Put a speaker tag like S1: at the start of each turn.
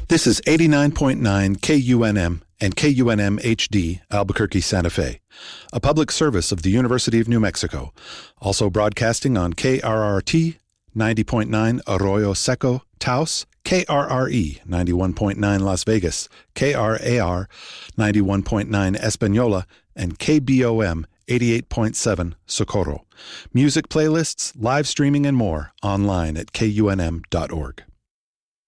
S1: This is 89.9 KUNM and KUNM HD, Albuquerque, Santa Fe, a public service of the University of New Mexico, also broadcasting on KRRT 90.9 Arroyo Seco, Taos, KRRE 91.9 Las Vegas, KRAR 91.9 Espanola, and KBOM 88.7 Socorro. Music playlists, live streaming, and more online at KUNM.org.